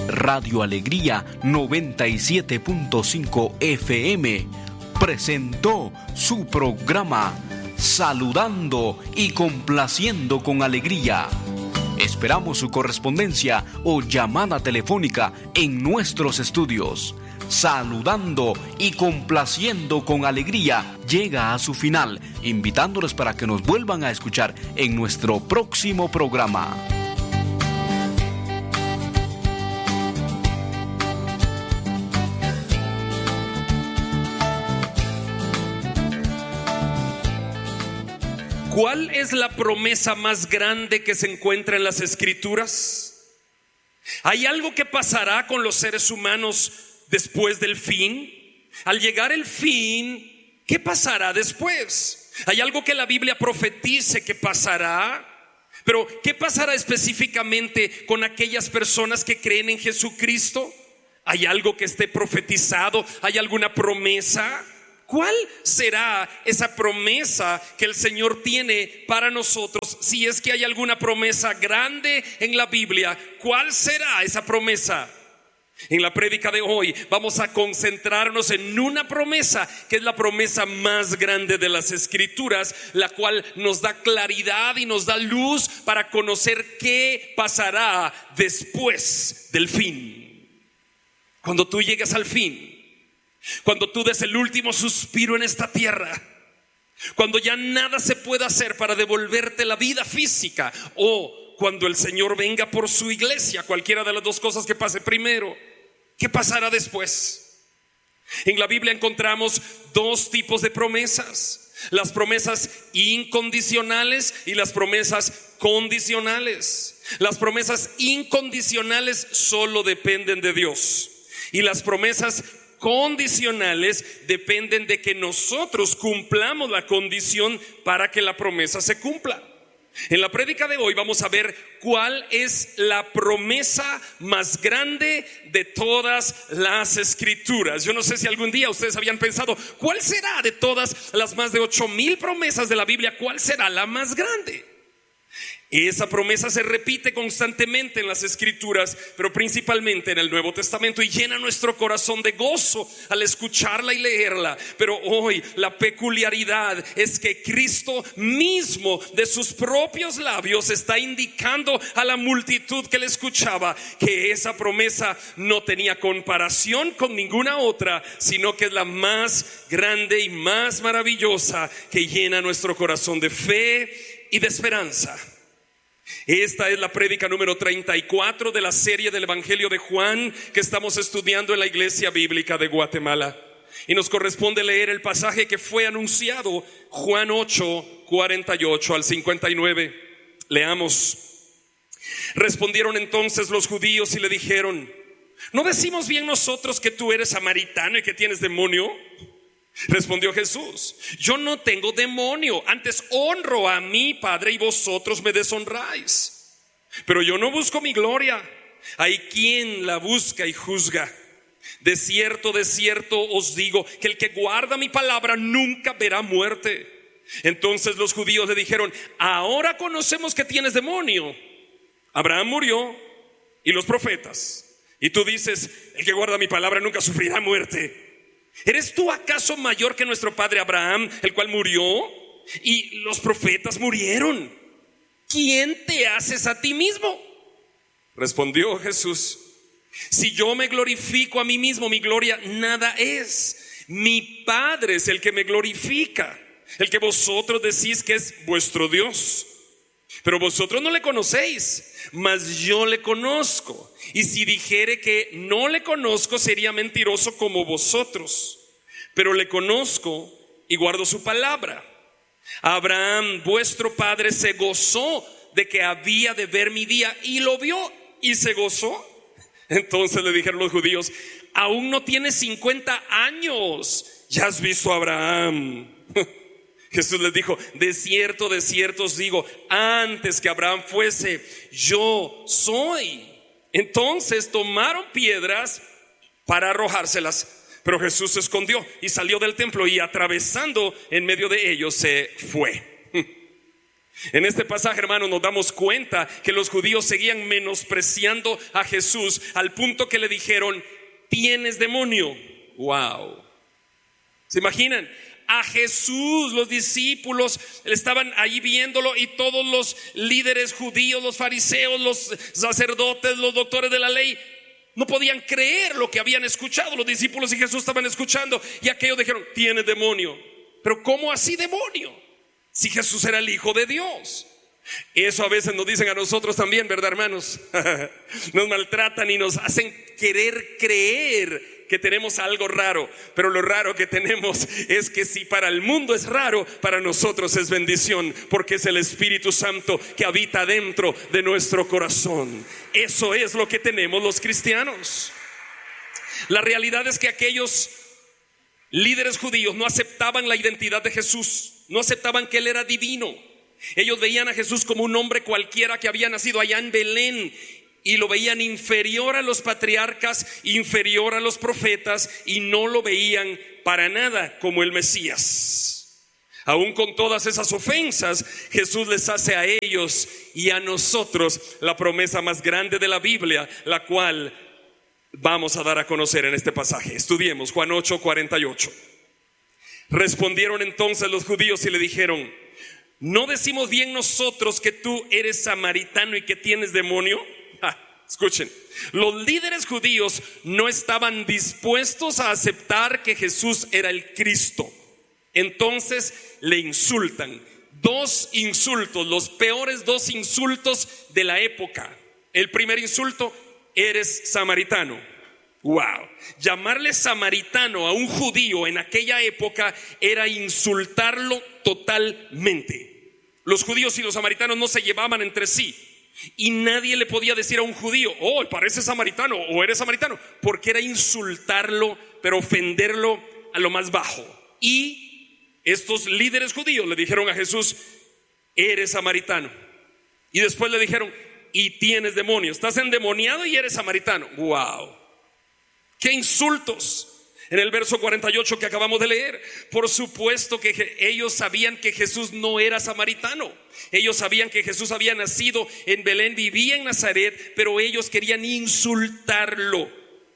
Radio Alegría 97.5 FM presentó su programa Saludando y Complaciendo con Alegría. Esperamos su correspondencia o llamada telefónica en nuestros estudios. Saludando y Complaciendo con Alegría llega a su final, invitándoles para que nos vuelvan a escuchar en nuestro próximo programa. ¿Cuál es la promesa más grande que se encuentra en las Escrituras? ¿Hay algo que pasará con los seres humanos después del fin? Al llegar el fin, ¿qué pasará después? ¿Hay algo que la Biblia profetice que pasará? Pero ¿qué pasará específicamente con aquellas personas que creen en Jesucristo? ¿Hay algo que esté profetizado? ¿Hay alguna promesa? ¿Cuál será esa promesa que el Señor tiene para nosotros? Si es que hay alguna promesa grande en la Biblia, ¿cuál será esa promesa? En la prédica de hoy vamos a concentrarnos en una promesa que es la promesa más grande de las Escrituras, la cual nos da claridad y nos da luz para conocer qué pasará después del fin. Cuando tú llegues al fin, cuando tú des el último suspiro en esta tierra, cuando ya nada se pueda hacer para devolverte la vida física, o cuando el Señor venga por su iglesia, cualquiera de las dos cosas que pase primero, ¿qué pasará después? En la Biblia encontramos dos tipos de promesas: las promesas incondicionales y las promesas condicionales. Las promesas incondicionales solo dependen de Dios, y las promesas condicionales dependen de que nosotros cumplamos la condición para que la promesa se cumpla. En la prédica de hoy vamos a ver cuál es la promesa más grande de todas las Escrituras. Yo no sé si algún día ustedes habían pensado, ¿cuál será de todas las más de 8,000 promesas de la Biblia? ¿Cuál será la más grande? Esa promesa se repite constantemente en las Escrituras, pero principalmente en el Nuevo Testamento, y llena nuestro corazón de gozo al escucharla y leerla. Pero hoy la peculiaridad es que Cristo mismo, de sus propios labios, está indicando a la multitud que le escuchaba que esa promesa no tenía comparación con ninguna otra, sino que es la más grande y más maravillosa, que llena nuestro corazón de fe y de esperanza. Esta es la prédica número 34 de la serie del Evangelio de Juan que estamos estudiando en la Iglesia Bíblica de Guatemala, y nos corresponde leer el pasaje que fue anunciado, Juan 8, 48 al 59. Leamos. Respondieron entonces los judíos y le dijeron: ¿no decimos bien nosotros que tú eres samaritano y que tienes demonio? Respondió Jesús: yo no tengo demonio, antes honro a mi Padre y vosotros me deshonráis. Pero yo no busco mi gloria, hay quien la busca y juzga. De cierto os digo que el que guarda mi palabra nunca verá muerte. Entonces los judíos le dijeron: ahora conocemos que tienes demonio. Abraham murió y los profetas, y tú dices: el que guarda mi palabra nunca sufrirá muerte. ¿Eres tú acaso mayor que nuestro padre Abraham, el cual murió y los profetas murieron? ¿Quién te haces a ti mismo? Respondió Jesús: si yo me glorifico a mí mismo, mi gloria nada es. Mi Padre es el que me glorifica, el que vosotros decís que es vuestro Dios. Pero vosotros no le conocéis, mas yo le conozco. Y si dijere que no le conozco, sería mentiroso como vosotros. Pero le conozco y guardo su palabra. Abraham, vuestro padre, se gozó de que había de ver mi día, y lo vio y se gozó. Entonces le dijeron los judíos: aún no tienes 50 años, ya has visto a Abraham. Jesús les dijo: de cierto os digo, antes que Abraham fuese, yo soy. Entonces tomaron piedras para arrojárselas, pero Jesús se escondió y salió del templo, y atravesando en medio de ellos se fue. En este pasaje, hermanos, nos damos cuenta que los judíos seguían menospreciando a Jesús al punto que le dijeron: tienes demonio. Wow. ¿Se imaginan? A Jesús, los discípulos estaban ahí viéndolo, y todos los líderes judíos, los fariseos, los sacerdotes, los doctores de la ley, no podían creer lo que habían escuchado. Los discípulos y Jesús estaban escuchando, y aquellos dijeron: tiene demonio. Pero ¿cómo así demonio? Si Jesús era el Hijo de Dios. Eso a veces nos dicen a nosotros también, ¿verdad, hermanos? Nos maltratan y nos hacen querer creer que tenemos algo raro. Pero lo raro que tenemos es que si para el mundo es raro, para nosotros es bendición, porque es el Espíritu Santo que habita dentro de nuestro corazón. Eso es lo que tenemos los cristianos. La realidad es que aquellos líderes judíos no aceptaban la identidad de Jesús, no aceptaban que Él era divino. Ellos veían a Jesús como un hombre cualquiera que había nacido allá en Belén, y lo veían inferior a los patriarcas, inferior a los profetas, y no lo veían para nada como el Mesías. Aún con todas esas ofensas, Jesús les hace a ellos y a nosotros la promesa más grande de la Biblia, la cual vamos a dar a conocer en este pasaje. Estudiemos Juan 8:48. Respondieron entonces los judíos y le dijeron: ¿no decimos bien nosotros que tú eres samaritano y que tienes demonio? Escuchen, los líderes judíos no estaban dispuestos a aceptar que Jesús era el Cristo. Entonces le insultan. 2 insultos, los peores 2 insultos de la época. El primer insulto: eres samaritano. Wow. Llamarle samaritano a un judío en aquella época era insultarlo totalmente. Los judíos y los samaritanos no se llevaban entre sí, y nadie le podía decir a un judío: oh, pareces samaritano o eres samaritano, porque era insultarlo, pero ofenderlo a lo más bajo. Y estos líderes judíos le dijeron a Jesús: eres samaritano. Y después le dijeron: y tienes demonio, estás endemoniado y eres samaritano. Wow. ¡Qué insultos! En el verso 48 que acabamos de leer, por supuesto que ellos sabían que Jesús no era samaritano. Ellos sabían que Jesús había nacido en Belén, vivía en Nazaret, pero ellos querían insultarlo.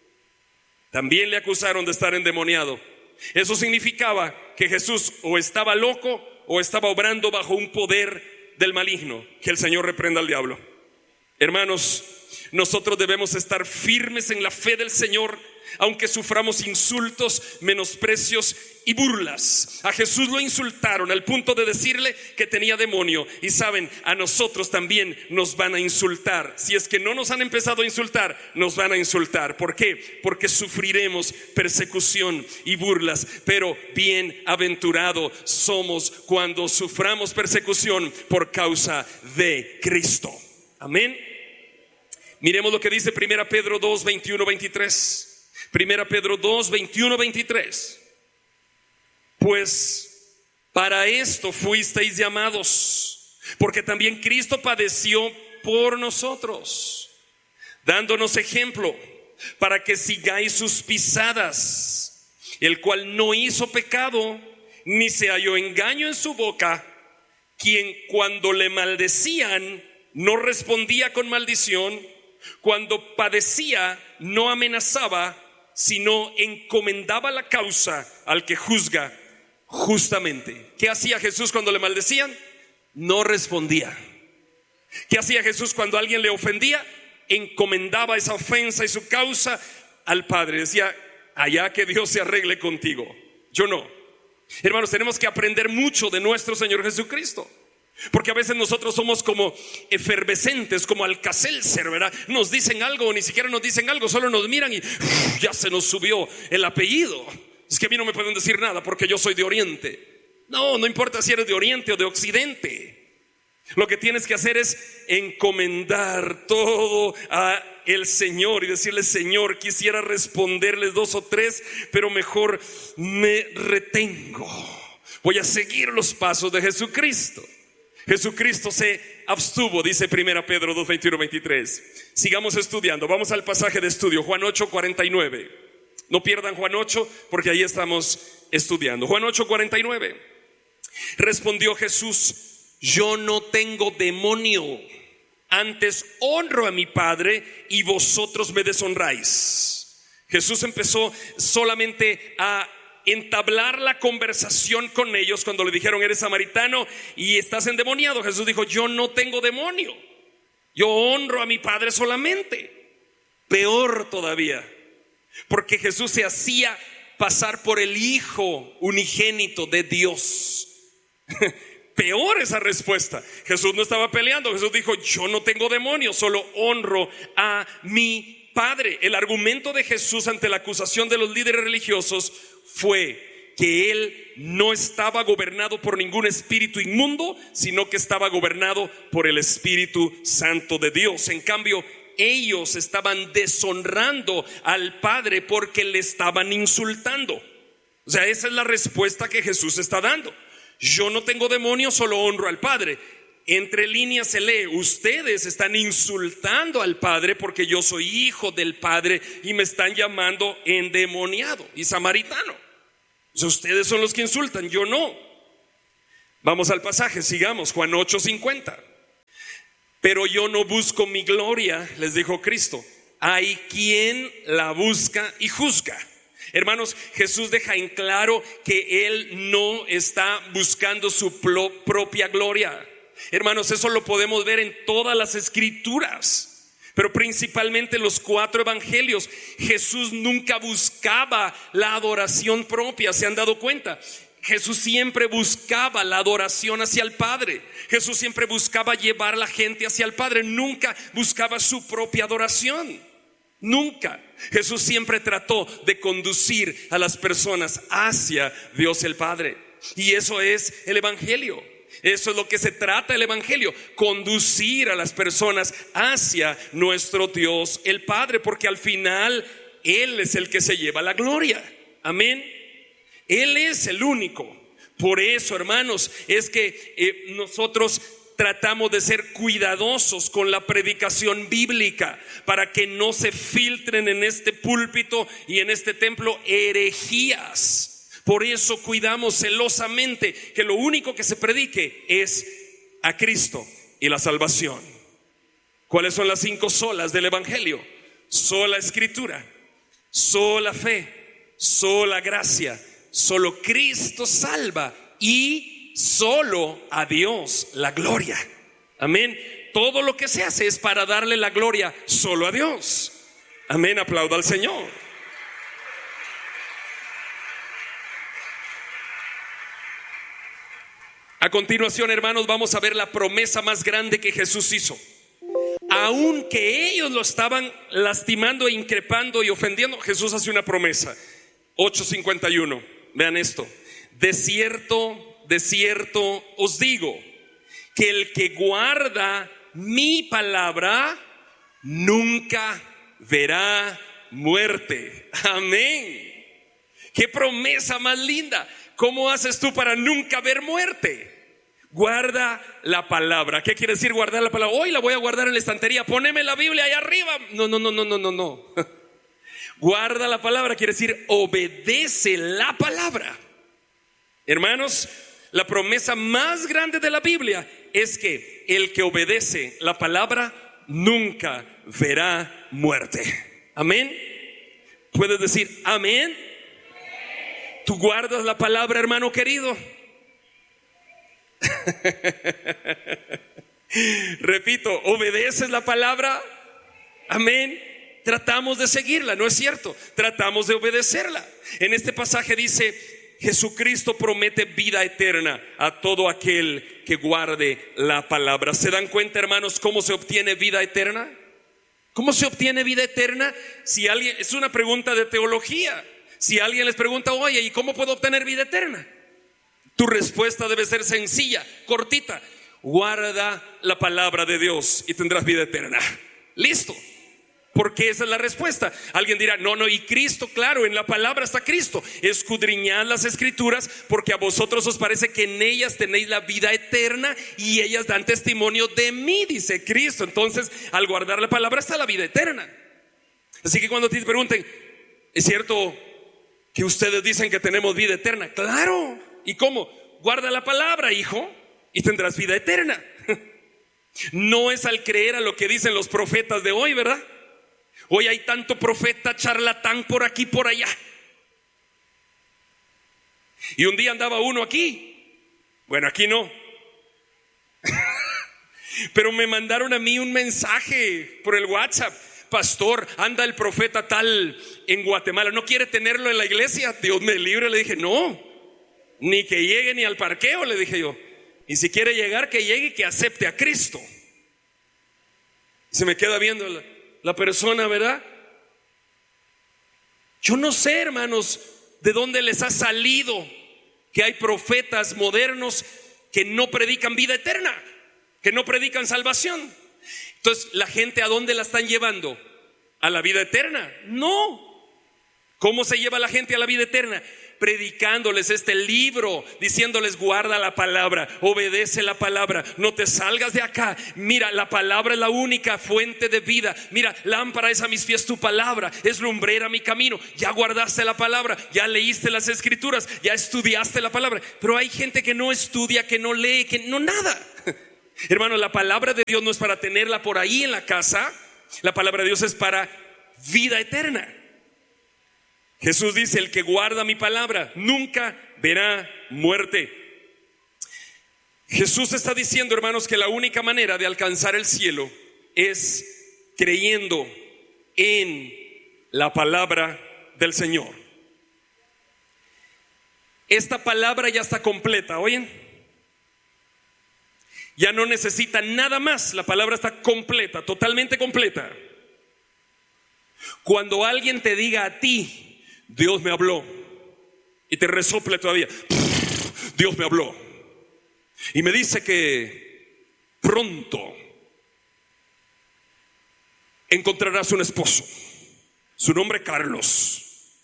También le acusaron de estar endemoniado. Eso significaba que Jesús o estaba loco o estaba obrando bajo un poder del maligno. Que el Señor reprenda al diablo. Hermanos, nosotros debemos estar firmes en la fe del Señor, aunque suframos insultos, menosprecios y burlas. A Jesús lo insultaron al punto de decirle que tenía demonio. Y saben, a nosotros también nos van a insultar. Si es que no nos han empezado a insultar, nos van a insultar. ¿Por qué? Porque sufriremos persecución y burlas. Pero bienaventurado somos cuando suframos persecución por causa de Cristo. Amén. Miremos lo que dice 1 Pedro 2, 21, 23. 1 Pedro 2, 21, 23. Pues para esto fuisteis llamados, porque también Cristo padeció por nosotros, dándonos ejemplo para que sigáis sus pisadas, el cual no hizo pecado, ni se halló engaño en su boca, quien cuando le maldecían no respondía con maldición, cuando padecía no amenazaba, sino encomendaba la causa al que juzga justamente. ¿Qué hacía Jesús cuando le maldecían? No respondía. ¿Qué hacía Jesús cuando alguien le ofendía? Encomendaba esa ofensa y su causa al Padre. Decía: allá que Dios se arregle contigo, yo no. Hermanos, tenemos que aprender mucho de nuestro Señor Jesucristo, porque a veces nosotros somos como efervescentes, como Alka-Seltzer, ¿verdad? Nos dicen algo o ni siquiera nos dicen algo, solo nos miran y ya se nos subió el apellido. Es que a mí no me pueden decir nada porque yo soy de Oriente. No importa si eres de Oriente o de Occidente. Lo que tienes que hacer es encomendar todo a el Señor y decirle: Señor, quisiera responderles 2 o 3, pero mejor me retengo. Voy a seguir los pasos de Jesucristo. Jesucristo se abstuvo, dice 1 Pedro 2, 21, 23. Sigamos estudiando, vamos al pasaje de estudio, Juan 8, 49. No pierdan Juan 8, porque ahí estamos estudiando. Juan 8, 49. Respondió Jesús: yo no tengo demonio, antes honro a mi Padre y vosotros me deshonráis. Jesús empezó solamente a entablar la conversación con ellos cuando le dijeron: eres samaritano y estás endemoniado. Jesús dijo: yo no tengo demonio, yo honro a mi Padre solamente. Peor todavía, porque Jesús se hacía pasar por el Hijo unigénito de Dios. Peor esa respuesta. Jesús no estaba peleando. Jesús dijo: yo no tengo demonio, solo honro a mi Padre. El argumento de Jesús ante la acusación de los líderes religiosos fue que él no estaba gobernado por ningún espíritu inmundo, sino que estaba gobernado por el Espíritu Santo de Dios. En cambio, ellos estaban deshonrando al Padre porque le estaban insultando. O sea, esa es la respuesta que Jesús está dando. Yo no tengo demonios, solo honro al Padre. Entre líneas se lee: ustedes están insultando al Padre porque yo soy hijo del Padre y me están llamando endemoniado y samaritano. O sea, ustedes son los que insultan, yo no. Vamos al pasaje, sigamos, Juan 8:50. Pero yo no busco mi gloria, les dijo Cristo. Hay quien la busca y juzga. Hermanos, Jesús deja en claro que Él no está buscando su propia gloria. Hermanos, eso lo podemos ver en todas las escrituras, pero principalmente los 4 evangelios. Jesús nunca buscaba la adoración propia, ¿se han dado cuenta? Jesús siempre buscaba la adoración hacia el Padre. Jesús siempre buscaba llevar a la gente hacia el Padre. Nunca buscaba su propia adoración. Nunca. Jesús siempre trató de conducir a las personas hacia Dios el Padre. Y eso es el evangelio. Eso es lo que se trata el evangelio: conducir a las personas hacia nuestro Dios el Padre, porque al final Él es el que se lleva la gloria. Amén. Él es el único. Por eso, hermanos, es que nosotros tratamos de ser cuidadosos con la predicación bíblica, para que no se filtren en este púlpito y en este templo herejías. Por eso cuidamos celosamente que lo único que se predique es a Cristo y la salvación. ¿Cuáles son las 5 solas del evangelio? Sola escritura, sola fe, sola gracia, solo Cristo salva y solo a Dios la gloria. Amén. Todo lo que se hace es para darle la gloria solo a Dios. Amén. Aplauda al Señor. A continuación, hermanos, vamos a ver la promesa más grande que Jesús hizo. Aunque ellos lo estaban lastimando, increpando y ofendiendo, Jesús hace una promesa. 8:51. Vean esto: de cierto, os digo, que el que guarda mi palabra nunca verá muerte. Amén. Qué promesa más linda. ¿Cómo haces tú para nunca ver muerte? Guarda la palabra. ¿Qué quiere decir guardar la palabra? Hoy la voy a guardar en la estantería. Poneme la Biblia ahí arriba. No. Guarda la palabra quiere decir obedece la palabra. Hermanos, la promesa más grande de la Biblia es que el que obedece la palabra nunca verá muerte. Amén. ¿Puedes decir amén? ¿Tú guardas la palabra, hermano querido? Repito, ¿obedeces la palabra? Amén. Tratamos de seguirla, ¿no es cierto? Tratamos de obedecerla. En este pasaje dice: Jesucristo promete vida eterna a todo aquel que guarde la palabra. ¿Se dan cuenta, hermanos, cómo se obtiene vida eterna? ¿Cómo se obtiene vida eterna? Si alguien, es una pregunta de teología. Si alguien les pregunta: oye, ¿y cómo puedo obtener vida eterna? Tu respuesta debe ser sencilla, cortita: guarda la palabra de Dios y tendrás vida eterna. Listo. Porque esa es la respuesta. Alguien dirá: no, y Cristo, claro, en la palabra está Cristo. Escudriñad las escrituras, porque a vosotros os parece que en ellas tenéis la vida eterna y ellas dan testimonio de mí, dice Cristo. Entonces, al guardar la palabra está la vida eterna. Así que cuando te pregunten: ¿es cierto que ustedes dicen que tenemos vida eterna? Claro. ¿Y cómo? Guarda la palabra, hijo. y tendrás vida eterna. No es al creer a lo que dicen los profetas de hoy, ¿verdad? Hoy hay tanto profeta charlatán por aquí, por allá. Y un día andaba uno aquí. Bueno, aquí no. Pero me mandaron a mí un mensaje por el WhatsApp. Pastor, anda el profeta tal en Guatemala, ¿no quiere tenerlo en la iglesia? Dios me libre, le dije, no, ni que llegue ni al parqueo, le dije yo. Y si quiere llegar, que llegue y que acepte a Cristo. Se me queda viendo la persona, ¿verdad? Yo no sé, hermanos, de dónde les ha salido que hay profetas modernos que no predican vida eterna, que no predican salvación. Entonces, ¿la gente a dónde la están llevando? ¿A la vida eterna? No. ¿Cómo se lleva la gente a la vida eterna? Predicándoles este libro, diciéndoles guarda la palabra, obedece la palabra, no te salgas de acá. Mira, la palabra es la única fuente de vida. Mira, lámpara es a mis pies tu palabra, es lumbrera mi camino. Ya guardaste la palabra, ya leíste las escrituras, ya estudiaste la palabra. Pero hay gente que no estudia, que no lee, que no nada. Hermano, la palabra de Dios no es para tenerla por ahí en la casa. La palabra de Dios es para vida eterna. Jesús dice, el que guarda mi palabra nunca verá muerte. Jesús está diciendo, hermanos, que la única manera de alcanzar el cielo es creyendo en la palabra del Señor. Esta palabra ya está completa, ¿oyen? Ya no necesita nada más, la palabra está completa, totalmente completa. Cuando alguien te diga a ti, Dios me habló, y te resople todavía, Dios me habló, y me dice que pronto encontrarás un esposo, su nombre Carlos.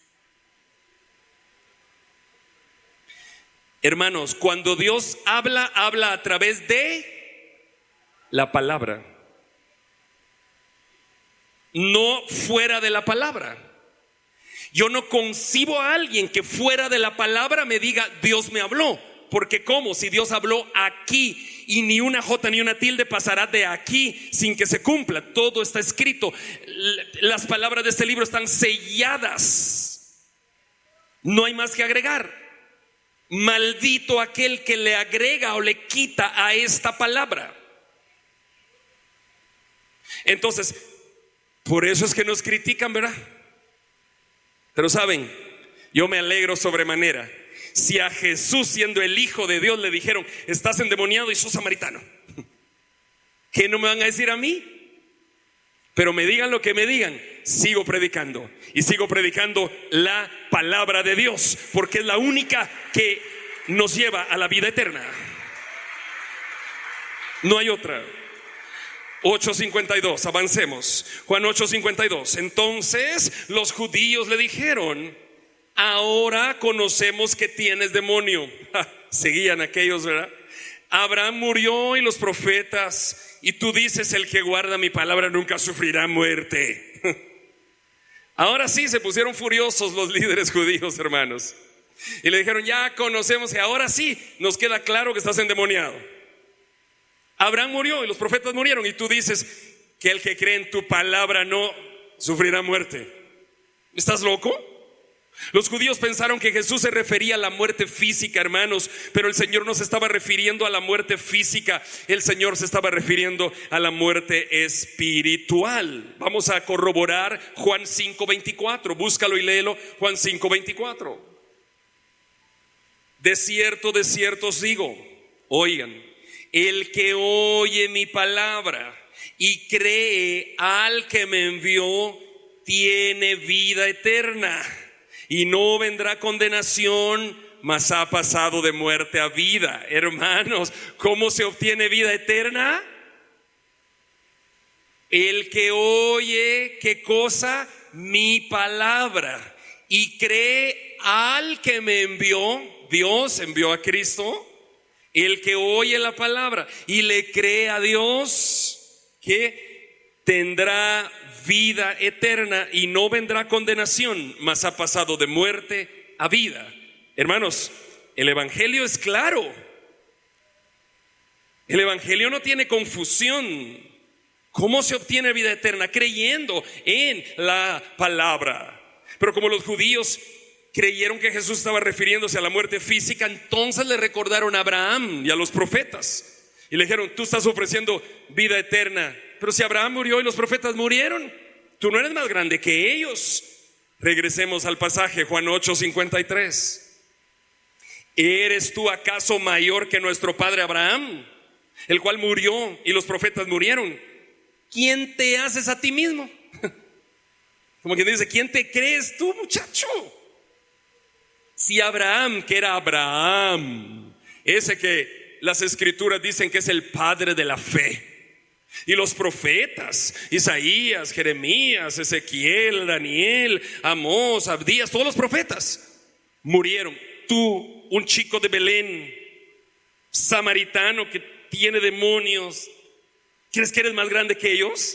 Hermanos, cuando Dios habla a través de la palabra, no fuera de la palabra. Yo no concibo a alguien que fuera de la palabra me diga Dios me habló, porque ¿cómo? Si Dios habló aquí y ni una jota ni una tilde pasará de aquí sin que se cumpla. Todo está escrito. Las palabras de este libro están selladas. No hay más que agregar. Maldito aquel que le agrega o le quita a esta palabra. Entonces, por eso es que nos critican, ¿verdad? Pero saben, yo me alegro sobremanera. Si a Jesús, siendo el Hijo de Dios, le dijeron, estás endemoniado y sos samaritano, ¿qué no me van a decir a mí? Pero me digan lo que me digan, sigo predicando. Y sigo predicando la palabra de Dios, porque es la única que nos lleva a la vida eterna. No hay otra. 8:52, avancemos. Juan 8:52. Entonces los judíos le dijeron, ahora conocemos que tienes demonio. Seguían aquellos, ¿verdad? Abraham murió y los profetas, y tú dices, el que guarda mi palabra nunca sufrirá muerte. Ahora sí se pusieron furiosos los líderes judíos, hermanos, y le dijeron, ya conocemos que ahora sí nos queda claro que estás endemoniado. Abraham murió y los profetas murieron, y tú dices que el que cree en tu palabra no sufrirá muerte. ¿Estás loco? Los judíos pensaron que Jesús se refería a la muerte física, hermanos, pero el Señor no se estaba refiriendo a la muerte física, el Señor se estaba refiriendo a la muerte espiritual. Vamos a corroborar Juan 5:24, búscalo y léelo, Juan 5:24. De cierto os digo, oigan, el que oye mi palabra y cree al que me envió, tiene vida eterna. Y no vendrá condenación, mas ha pasado de muerte a vida. Hermanos, ¿cómo se obtiene vida eterna? El que oye, ¿qué cosa? Mi palabra. Y cree al que me envió. Dios envió a Cristo. El que oye la palabra y le cree a Dios, que tendrá vida eterna y no vendrá condenación, mas ha pasado de muerte a vida. Hermanos, el evangelio es claro. El evangelio no tiene confusión. ¿Cómo se obtiene vida eterna? Creyendo en la palabra. Pero como los judíos creyeron que Jesús estaba refiriéndose a la muerte física, entonces le recordaron a Abraham y a los profetas. Y le dijeron, tú estás ofreciendo vida eterna. Pero si Abraham murió y los profetas murieron, tú no eres más grande que ellos. Regresemos al pasaje, Juan 8:53. ¿Eres tú acaso mayor que nuestro padre Abraham, el cual murió y los profetas murieron? ¿Quién te haces a ti mismo? Como quien dice, ¿quién te crees tú, muchacho? Si Abraham, que era Abraham, ese que las escrituras dicen que es el padre de la fe, y los profetas, Isaías, Jeremías, Ezequiel, Daniel, Amós, Abdías, todos los profetas murieron. Tú, un chico de Belén, samaritano que tiene demonios, ¿crees que eres más grande que ellos?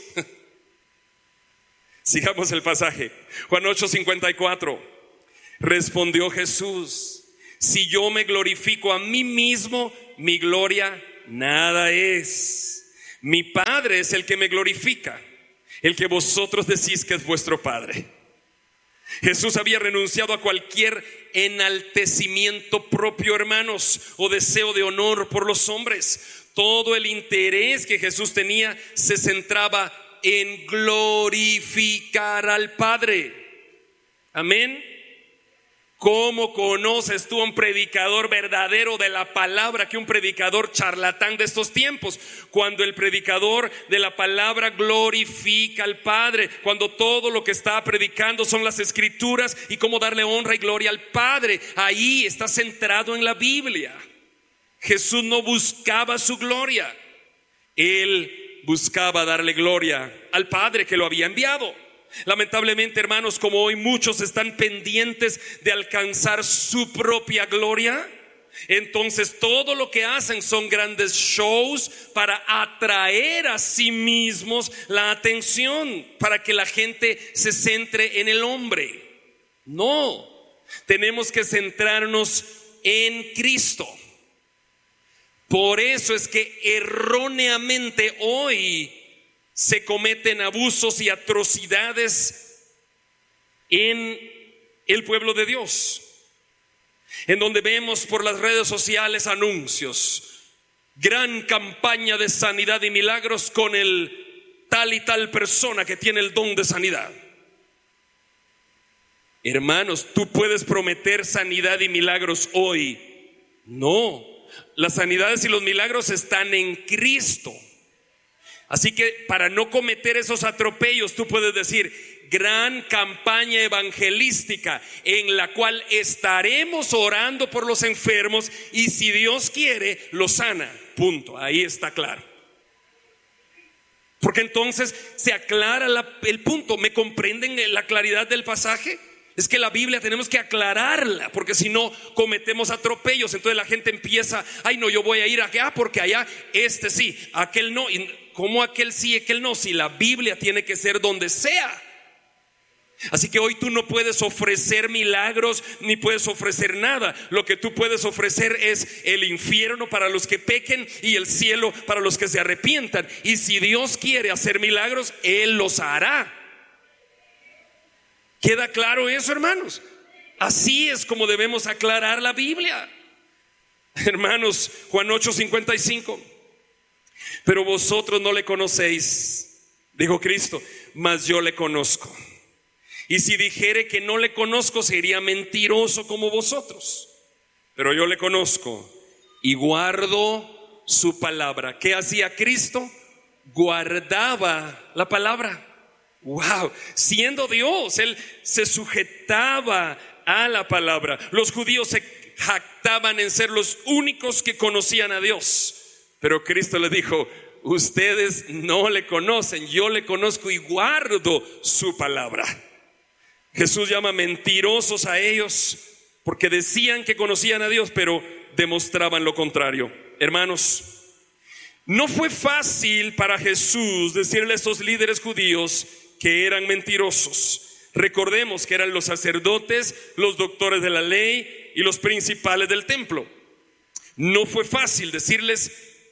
Sigamos el pasaje. Juan 8:54. Respondió Jesús: si yo me glorifico a mí mismo, mi gloria nada es. Mi Padre es el que me glorifica, el que vosotros decís que es vuestro Padre. Jesús había renunciado a cualquier enaltecimiento propio, hermanos, o deseo de honor por los hombres. Todo el interés que Jesús tenía se centraba en glorificar al Padre. Amén. ¿Cómo conoces tú a un predicador verdadero de la palabra que un predicador charlatán de estos tiempos? Cuando el predicador de la palabra glorifica al Padre, cuando todo lo que está predicando son las escrituras y cómo darle honra y gloria al Padre. Ahí está centrado en la Biblia. Jesús no buscaba su gloria, Él buscaba darle gloria al Padre que lo había enviado. Lamentablemente, hermanos, como hoy muchos están pendientes de alcanzar su propia gloria, entonces todo lo que hacen son grandes shows para atraer a sí mismos la atención, para que la gente se centre en el hombre. No, tenemos que centrarnos en Cristo. Por eso es que erróneamente hoy se cometen abusos y atrocidades en el pueblo de Dios, en donde vemos por las redes sociales anuncios: gran campaña de sanidad y milagros con el tal y tal persona que tiene el don de sanidad. Hermanos, ¿tú puedes prometer sanidad y milagros hoy? No, las sanidades y los milagros están en Cristo. Así que para no cometer esos atropellos, tú puedes decir: gran campaña evangelística en la cual estaremos orando por los enfermos y si Dios quiere, los sana. Punto. Ahí está claro. Porque entonces se aclara el punto. ¿Me comprenden la claridad del pasaje? Es que la Biblia tenemos que aclararla, porque si no cometemos atropellos. Entonces la gente empieza: ay no, yo voy a ir acá porque allá este sí, aquel no. Y ¿cómo aquel sí, aquel no? Si la Biblia tiene que ser donde sea. Así que hoy tú no puedes ofrecer milagros ni puedes ofrecer nada. Lo que tú puedes ofrecer es el infierno para los que pequen y el cielo para los que se arrepientan. Y si Dios quiere hacer milagros, Él los hará. ¿Queda claro eso, hermanos? Así es como debemos aclarar la Biblia. Hermanos, Juan 8:55. Pero vosotros no le conocéis, dijo Cristo, mas yo le conozco. Y si dijere que no le conozco, sería mentiroso como vosotros. Pero yo le conozco y guardo su palabra. ¿Qué hacía Cristo? Guardaba la palabra. Wow, siendo Dios, Él se sujetaba a la palabra. Los judíos se jactaban en ser los únicos que conocían a Dios, pero Cristo les dijo: ustedes no le conocen, yo le conozco y guardo su palabra. Jesús llama mentirosos a ellos porque decían que conocían a Dios, pero demostraban lo contrario. Hermanos, no fue fácil para Jesús decirle a estos líderes judíos que eran mentirosos. Recordemos que eran los sacerdotes, los doctores de la ley y los principales del templo. No fue fácil decirles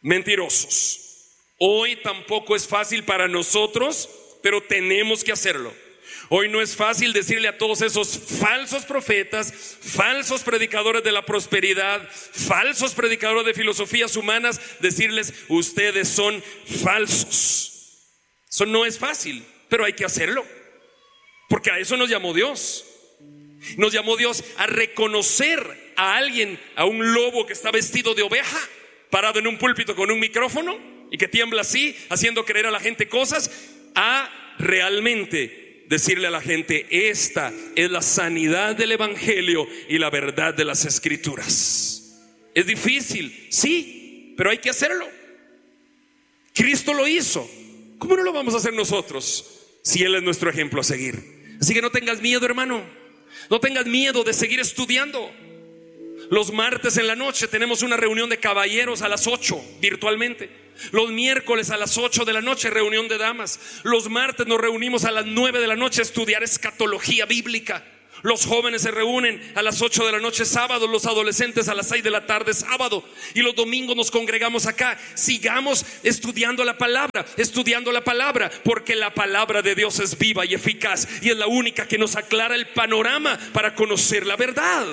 mentirosos. Hoy tampoco es fácil para nosotros, pero tenemos que hacerlo. Hoy no es fácil decirle a todos esos falsos profetas, falsos predicadores de la prosperidad, falsos predicadores de filosofías humanas, decirles: ustedes son falsos. Eso no es fácil, pero hay que hacerlo, porque a eso nos llamó Dios. Nos llamó Dios a reconocer a alguien, a un lobo que está vestido de oveja, parado en un púlpito con un micrófono y que tiembla así, haciendo creer a la gente cosas, a realmente decirle a la gente: esta es la sanidad del evangelio y la verdad de las escrituras. Es difícil, sí, pero hay que hacerlo. Cristo lo hizo. ¿Cómo no lo vamos a hacer nosotros si Él es nuestro ejemplo a seguir? Así que no tengas miedo, hermano. No tengas miedo de seguir estudiando. Los martes en la noche tenemos una reunión de caballeros a las 8 virtualmente. Los miércoles a las 8 de la noche reunión de damas. Los martes nos reunimos a las 9 de la noche a estudiar escatología bíblica. Los jóvenes se reúnen a las 8 de la noche sábado, los adolescentes a las 6 de la tarde sábado, y los domingos nos congregamos acá. Sigamos estudiando la palabra, porque la palabra de Dios es viva y eficaz, y es la única que nos aclara el panorama para conocer la verdad.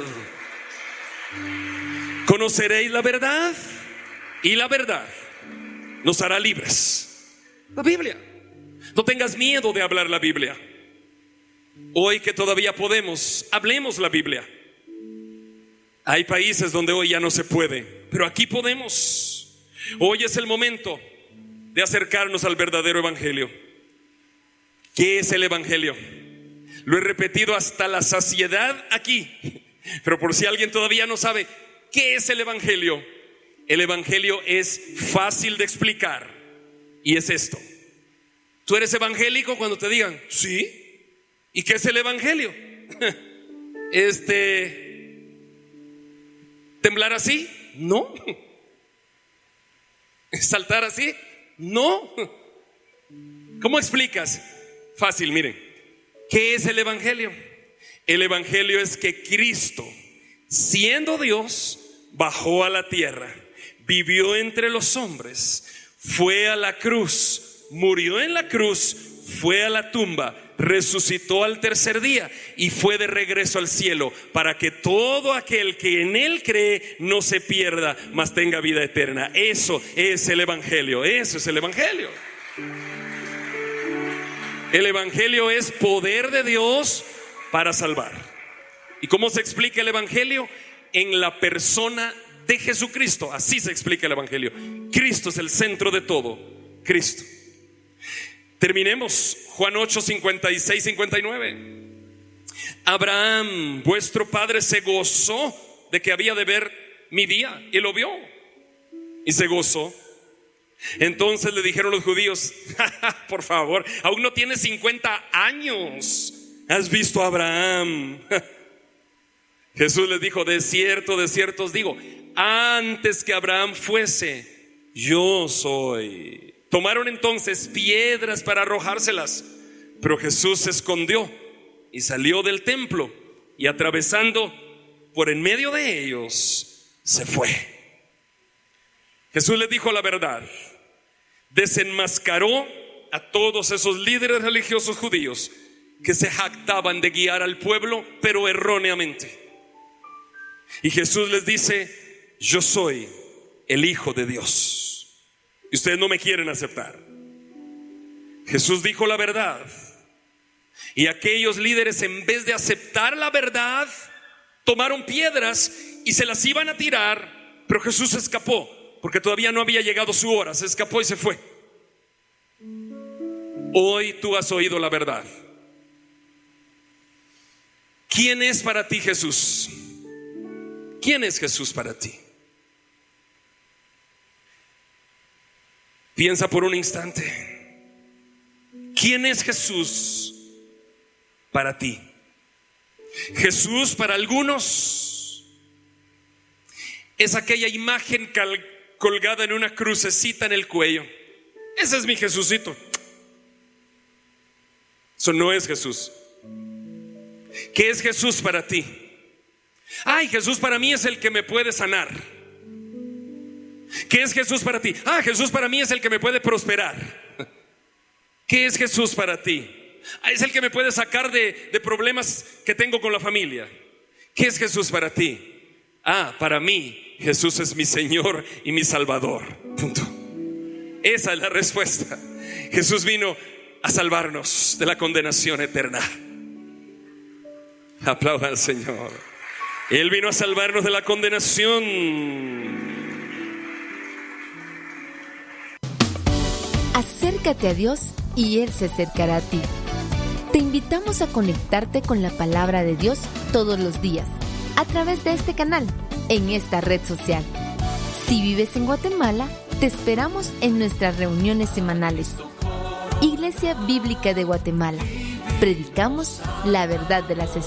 Conoceréis la verdad, y la verdad nos hará libres. La Biblia. No tengas miedo de hablar la Biblia. Hoy que todavía podemos, hablemos la Biblia. Hay países donde hoy ya no se puede, pero aquí podemos. Hoy es el momento de acercarnos al verdadero evangelio. ¿Qué es el evangelio? Lo he repetido hasta la saciedad aquí, pero por si alguien todavía no sabe qué es el evangelio es fácil de explicar, y es esto. ¿Tú eres evangélico? Cuando te digan sí. ¿Y qué es el evangelio? ¿Temblar así? No. ¿Saltar así? No. ¿Cómo explicas? Fácil, miren. ¿Qué es el evangelio? El evangelio es que Cristo, siendo Dios, bajó a la tierra, vivió entre los hombres, fue a la cruz, murió en la cruz, fue a la tumba, resucitó al tercer día y fue de regreso al cielo, para que todo aquel que en Él cree no se pierda, mas tenga vida eterna. Eso es el evangelio. Eso es el evangelio. El evangelio es poder de Dios para salvar. ¿Y cómo se explica el evangelio? En la persona de Jesucristo. Así se explica el evangelio. Cristo es el centro de todo. Cristo. Terminemos. Juan 8, 56, 59. Abraham, vuestro padre, se gozó de que había de ver mi día, y lo vio y se gozó. Entonces le dijeron los judíos: por favor, aún no tienes 50 años, ¿has visto a Abraham? Jesús les dijo: de cierto os digo, antes que Abraham fuese, yo soy. Tomaron entonces piedras para arrojárselas, pero Jesús se escondió y salió del templo, y atravesando por en medio de ellos, se fue. Jesús les dijo la verdad, desenmascaró a todos esos líderes religiosos judíos que se jactaban de guiar al pueblo, pero erróneamente. Y Jesús les dice: yo soy el Hijo de Dios. Y ustedes no me quieren aceptar. Jesús dijo la verdad, y aquellos líderes, en vez de aceptar la verdad, tomaron piedras y se las iban a tirar, pero Jesús se escapó, porque todavía no había llegado su hora. Se escapó y se fue. Hoy tú has oído la verdad. ¿Quién es para ti Jesús? ¿Quién es Jesús para ti? Piensa por un instante. ¿Quién es Jesús para ti? Jesús para algunos es aquella imagen colgada en una crucecita en el cuello. Ese es mi Jesucito. Eso no es Jesús. ¿Qué es Jesús para ti? Ay, Jesús para mí es el que me puede sanar. ¿Qué es Jesús para ti? Jesús para mí es el que me puede prosperar. ¿Qué es Jesús para ti? Es el que me puede sacar de problemas que tengo con la familia. ¿Qué es Jesús para ti? Para mí Jesús es mi Señor y mi Salvador. Punto. Esa es la respuesta. Jesús vino a salvarnos de la condenación eterna. Aplauda al Señor. Él vino a salvarnos de la condenación. Acércate a Dios y Él se acercará a ti. Te invitamos a conectarte con la palabra de Dios todos los días, a través de este canal, en esta red social. Si vives en Guatemala, te esperamos en nuestras reuniones semanales. Iglesia Bíblica de Guatemala. Predicamos la verdad de las Escrituras.